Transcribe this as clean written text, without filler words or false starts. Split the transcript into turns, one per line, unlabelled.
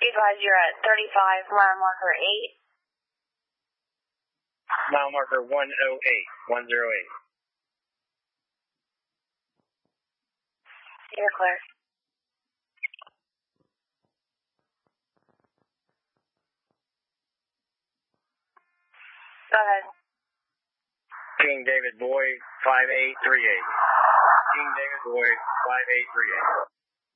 Advise you're at 35, mile marker 8.
Mile marker 108, 108.
You're clear. Go ahead.
King David Boy 5838. King David Boy 5838.